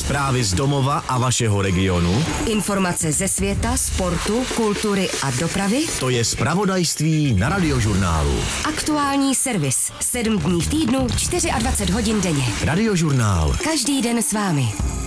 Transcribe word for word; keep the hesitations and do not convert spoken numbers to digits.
Zprávy z domova a vašeho regionu. Informace ze světa, sportu, kultury a dopravy. To je zpravodajství na Radiožurnálu. Aktuální servis. Sedm dní v týdnu, dvacet čtyři hodin denně. Radiožurnál. Každý den s vámi.